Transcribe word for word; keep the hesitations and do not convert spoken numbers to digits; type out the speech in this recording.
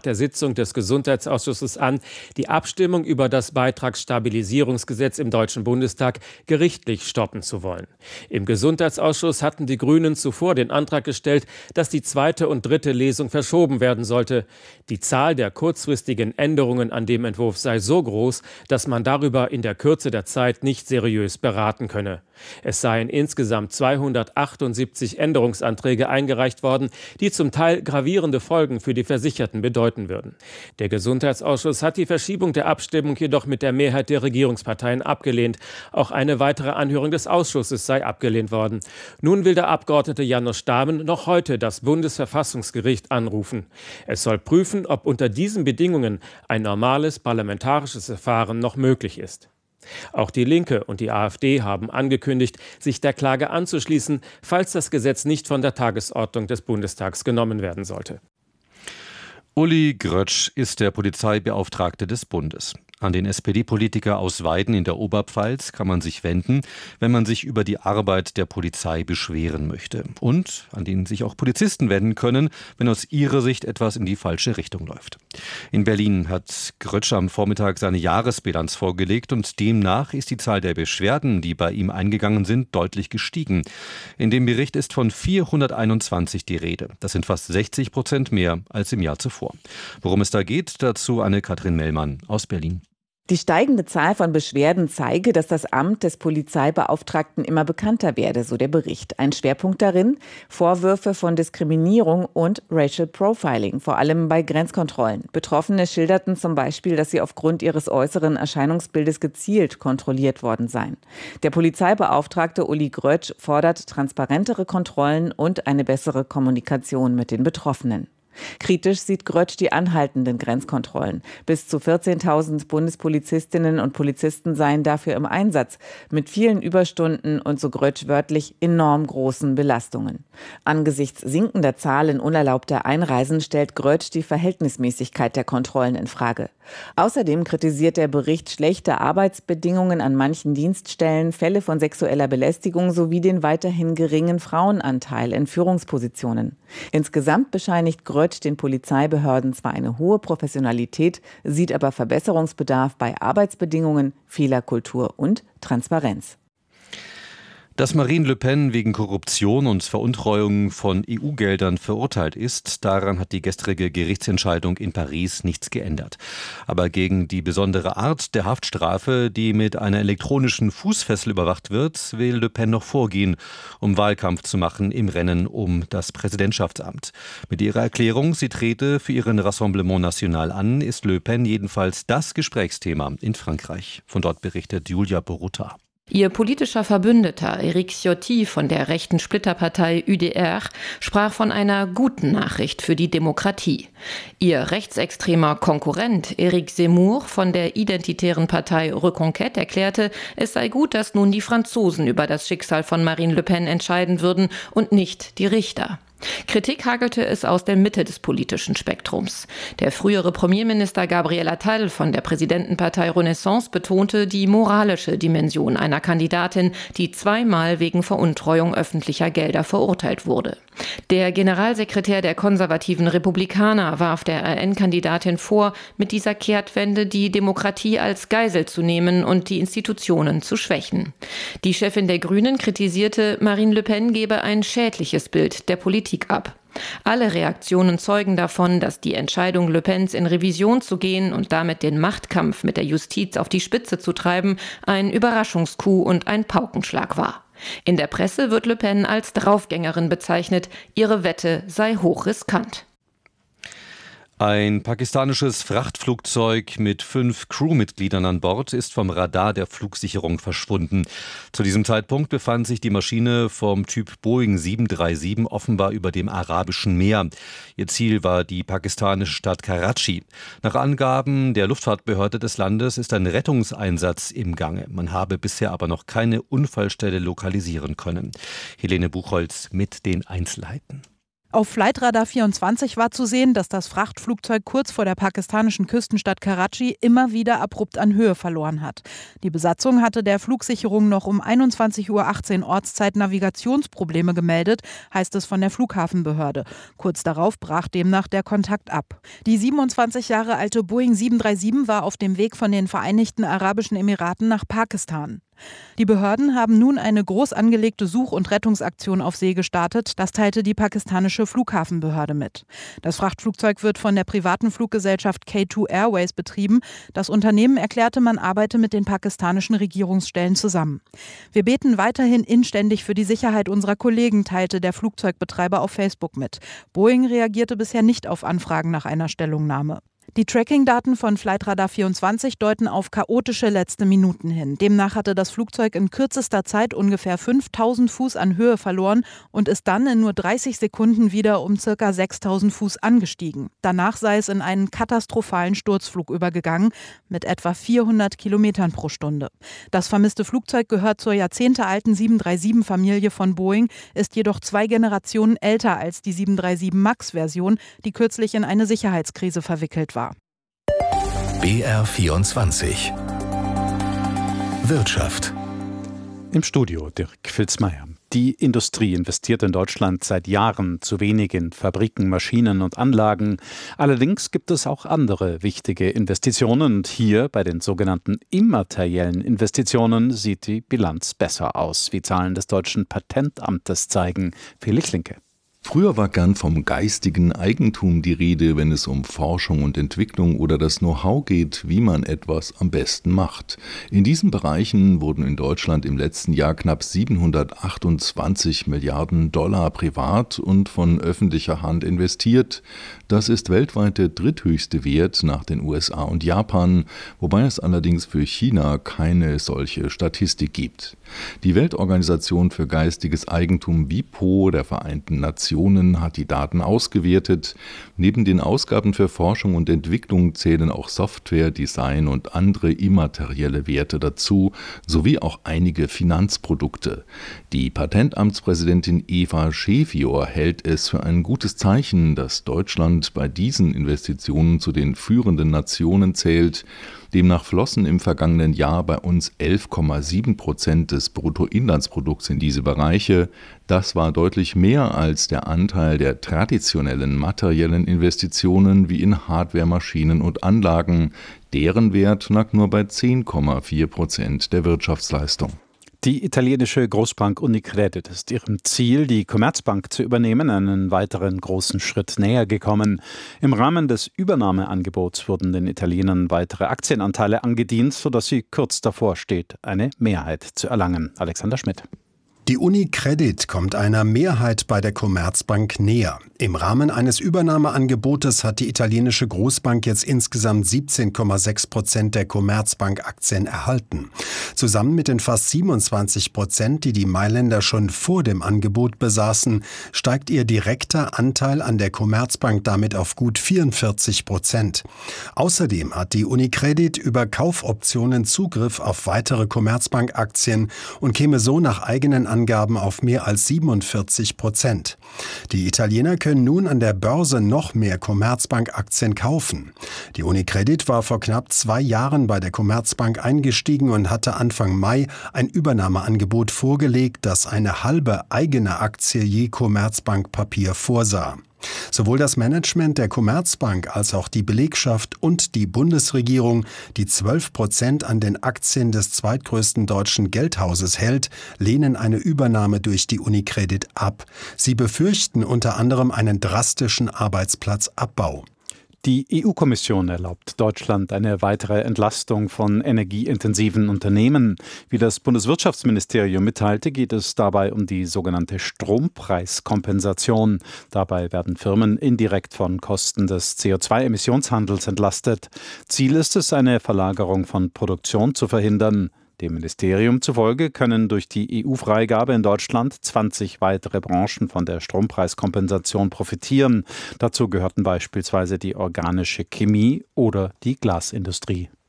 der Sitzung des Gesundheitsausschusses an, die Abstimmung über das Beitragsstabilisierungsgesetz im Deutschen Bundestag gerichtlich stoppen zu wollen. Im Gesundheitsausschuss hatten die Grünen zuvor den Antrag gestellt, dass die zweite und dritte Lesung verschoben werden sollte. Die Zahl der kurzfristigen Änderungen an dem Entwurf sei so groß, dass man darüber in der Kürze der Zeit nicht seriös beraten könne. Es seien insgesamt zweihundertachtundsiebzig Änderungsanträge eingereicht worden, die zum Teil gravierende Folgen für die Versicherten bedeuten würden. Der Gesundheitsausschuss hat die Verschiebung der Abstimmung jedoch mit der Mehrheit der Regierungsparteien abgelehnt. Auch eine weitere Anhörung des Ausschusses sei abgelehnt worden. Nun will der Abgeordnete János Stamen noch heute das Bundesverfassungsgericht anrufen. Es soll prüfen, ob unter diesen Bedingungen ein normales parlamentarisches Verfahren noch möglich ist. Auch die Linke und die AfD haben angekündigt, sich der Klage anzuschließen, falls das Gesetz nicht von der Tagesordnung des Bundestags genommen werden sollte. Uli Grötsch ist der Polizeibeauftragte des Bundes. An den S P D-Politiker aus Weiden in der Oberpfalz kann man sich wenden, wenn man sich über die Arbeit der Polizei beschweren möchte. Und an den sich auch Polizisten wenden können, wenn aus ihrer Sicht etwas in die falsche Richtung läuft. In Berlin hat Grötsch am Vormittag seine Jahresbilanz vorgelegt und demnach ist die Zahl der Beschwerden, die bei ihm eingegangen sind, deutlich gestiegen. In dem Bericht ist von vierhunderteinundzwanzig die Rede. Das sind fast sechzig Prozent mehr als im Jahr zuvor. Worum es da geht, dazu Anne-Kathrin Mellmann aus Berlin. Die steigende Zahl von Beschwerden zeige, dass das Amt des Polizeibeauftragten immer bekannter werde, so der Bericht. Ein Schwerpunkt darin: Vorwürfe von Diskriminierung und Racial Profiling, vor allem bei Grenzkontrollen. Betroffene schilderten zum Beispiel, dass sie aufgrund ihres äußeren Erscheinungsbildes gezielt kontrolliert worden seien. Der Polizeibeauftragte Uli Grötsch fordert transparentere Kontrollen und eine bessere Kommunikation mit den Betroffenen. Kritisch sieht Grötsch die anhaltenden Grenzkontrollen. Bis zu vierzehntausend Bundespolizistinnen und Polizisten seien dafür im Einsatz, mit vielen Überstunden und, so Grötsch wörtlich, enorm großen Belastungen. Angesichts sinkender Zahlen unerlaubter Einreisen stellt Grötsch die Verhältnismäßigkeit der Kontrollen in Frage. Außerdem kritisiert der Bericht schlechte Arbeitsbedingungen an manchen Dienststellen, Fälle von sexueller Belästigung sowie den weiterhin geringen Frauenanteil in Führungspositionen. Insgesamt bescheinigt Grötsch den Polizeibehörden zwar eine hohe Professionalität, sieht aber Verbesserungsbedarf bei Arbeitsbedingungen, Fehlerkultur und Transparenz. Dass Marine Le Pen wegen Korruption und Veruntreuung von E U-Geldern verurteilt ist, daran hat die gestrige Gerichtsentscheidung in Paris nichts geändert. Aber gegen die besondere Art der Haftstrafe, die mit einer elektronischen Fußfessel überwacht wird, will Le Pen noch vorgehen, um Wahlkampf zu machen im Rennen um das Präsidentschaftsamt. Mit ihrer Erklärung, sie trete für ihren Rassemblement National an, ist Le Pen jedenfalls das Gesprächsthema in Frankreich. Von dort berichtet Julia Borutta. Ihr politischer Verbündeter Éric Ciotti von der rechten Splitterpartei U D R sprach von einer guten Nachricht für die Demokratie. Ihr rechtsextremer Konkurrent Éric Zemmour von der identitären Partei Reconquête erklärte, es sei gut, dass nun die Franzosen über das Schicksal von Marine Le Pen entscheiden würden und nicht die Richter. Kritik hagelte es aus der Mitte des politischen Spektrums. Der frühere Premierminister Gabriel Attal von der Präsidentenpartei Renaissance betonte die moralische Dimension einer Kandidatin, die zweimal wegen Veruntreuung öffentlicher Gelder verurteilt wurde. Der Generalsekretär der konservativen Republikaner warf der R N-Kandidatin vor, mit dieser Kehrtwende die Demokratie als Geisel zu nehmen und die Institutionen zu schwächen. Die Chefin der Grünen kritisierte, Marine Le Pen gebe ein schädliches Bild der Politik ab. Alle Reaktionen zeugen davon, dass die Entscheidung Le Pens in Revision zu gehen und damit den Machtkampf mit der Justiz auf die Spitze zu treiben, ein Überraschungscoup und ein Paukenschlag war. In der Presse wird Le Pen als Draufgängerin bezeichnet, ihre Wette sei hochriskant. Ein pakistanisches Frachtflugzeug mit fünf Crewmitgliedern an Bord ist vom Radar der Flugsicherung verschwunden. Zu diesem Zeitpunkt befand sich die Maschine vom Typ Boeing sieben drei sieben offenbar über dem Arabischen Meer. Ihr Ziel war die pakistanische Stadt Karachi. Nach Angaben der Luftfahrtbehörde des Landes ist ein Rettungseinsatz im Gange. Man habe bisher aber noch keine Unfallstelle lokalisieren können. Helene Buchholz mit den Einzelheiten. Auf Flightradar vierundzwanzig war zu sehen, dass das Frachtflugzeug kurz vor der pakistanischen Küstenstadt Karachi immer wieder abrupt an Höhe verloren hat. Die Besatzung hatte der Flugsicherung noch um einundzwanzig Uhr achtzehn Ortszeit Navigationsprobleme gemeldet, heißt es von der Flughafenbehörde. Kurz darauf brach demnach der Kontakt ab. Die siebenundzwanzig Jahre alte Boeing sieben drei sieben war auf dem Weg von den Vereinigten Arabischen Emiraten nach Pakistan. Die Behörden haben nun eine groß angelegte Such- und Rettungsaktion auf See gestartet, das teilte die pakistanische Flughafenbehörde mit. Das Frachtflugzeug wird von der privaten Fluggesellschaft K zwei Airways betrieben. Das Unternehmen erklärte, man arbeite mit den pakistanischen Regierungsstellen zusammen. Wir beten weiterhin inständig für die Sicherheit unserer Kollegen, teilte der Flugzeugbetreiber auf Facebook mit. Boeing reagierte bisher nicht auf Anfragen nach einer Stellungnahme. Die Tracking-Daten von Flightradar vierundzwanzig deuten auf chaotische letzte Minuten hin. Demnach hatte das Flugzeug in kürzester Zeit ungefähr fünftausend Fuß an Höhe verloren und ist dann in nur dreißig Sekunden wieder um ca. sechstausend Fuß angestiegen. Danach sei es in einen katastrophalen Sturzflug übergegangen mit etwa vierhundert Kilometern pro Stunde. Das vermisste Flugzeug gehört zur jahrzehntealten sieben drei sieben-Familie von Boeing, ist jedoch zwei Generationen älter als die sieben drei sieben Max-Version, die kürzlich in eine Sicherheitskrise verwickelt war. B R vierundzwanzig Wirtschaft. Im Studio Dirk Filzmeier. Die Industrie investiert in Deutschland seit Jahren zu wenig in Fabriken, Maschinen und Anlagen. Allerdings gibt es auch andere wichtige Investitionen und hier bei den sogenannten immateriellen Investitionen sieht die Bilanz besser aus, wie Zahlen des deutschen Patentamtes zeigen. Felix Linke. Früher war gern vom geistigen Eigentum die Rede, wenn es um Forschung und Entwicklung oder das Know-how geht, wie man etwas am besten macht. In diesen Bereichen wurden in Deutschland im letzten Jahr knapp siebenhundertachtundzwanzig Milliarden Dollar privat und von öffentlicher Hand investiert. Das ist weltweit der dritthöchste Wert nach den U S A und Japan, wobei es allerdings für China keine solche Statistik gibt. Die Weltorganisation für geistiges Eigentum WIPO der Vereinten Nationen hat die Daten ausgewertet. Neben den Ausgaben für Forschung und Entwicklung zählen auch Software, Design und andere immaterielle Werte dazu, sowie auch einige Finanzprodukte. Die Patentamtspräsidentin Eva Schefior hält es für ein gutes Zeichen, dass Deutschland bei diesen Investitionen zu den führenden Nationen zählt. Demnach flossen im vergangenen Jahr bei uns elf Komma sieben Prozent des Bruttoinlandsprodukts in diese Bereiche. Das war deutlich mehr als der Anteil der traditionellen materiellen Investitionen wie in Hardware, Maschinen und Anlagen. Deren Wert lag nur bei zehn Komma vier Prozent der Wirtschaftsleistung. Die italienische Großbank Unicredit ist ihrem Ziel, die Commerzbank zu übernehmen, einen weiteren großen Schritt näher gekommen. Im Rahmen des Übernahmeangebots wurden den Italienern weitere Aktienanteile angedient, sodass sie kurz davor steht, eine Mehrheit zu erlangen. Alexander Schmidt. Die Unicredit kommt einer Mehrheit bei der Commerzbank näher. Im Rahmen eines Übernahmeangebotes hat die italienische Großbank jetzt insgesamt siebzehn Komma sechs Prozent der Commerzbank-Aktien erhalten. Zusammen mit den fast siebenundzwanzig Prozent, die die Mailänder schon vor dem Angebot besaßen, steigt ihr direkter Anteil an der Commerzbank damit auf gut vierundvierzig Prozent. Außerdem hat die Unicredit über Kaufoptionen Zugriff auf weitere Commerzbank-Aktien und käme so nach eigenen Angaben auf mehr als siebenundvierzig Prozent. Die Italiener können nun an der Börse noch mehr Commerzbank-Aktien kaufen. Die Unicredit war vor knapp zwei Jahren bei der Commerzbank eingestiegen und hatte Anfang Mai ein Übernahmeangebot vorgelegt, das eine halbe eigene Aktie je Commerzbank-Papier vorsah. Sowohl das Management der Commerzbank als auch die Belegschaft und die Bundesregierung, die zwölf Prozent an den Aktien des zweitgrößten deutschen Geldhauses hält, lehnen eine Übernahme durch die Unicredit ab. Sie befürchten unter anderem einen drastischen Arbeitsplatzabbau. Die E U-Kommission erlaubt Deutschland eine weitere Entlastung von energieintensiven Unternehmen. Wie das Bundeswirtschaftsministerium mitteilte, geht es dabei um die sogenannte Strompreiskompensation. Dabei werden Firmen indirekt von Kosten des C O zwei Emissionshandels entlastet. Ziel ist es, eine Verlagerung von Produktion zu verhindern. Dem Ministerium zufolge können durch die E U-Freigabe in Deutschland zwanzig weitere Branchen von der Strompreiskompensation profitieren. Dazu gehörten beispielsweise die organische Chemie oder die Glasindustrie.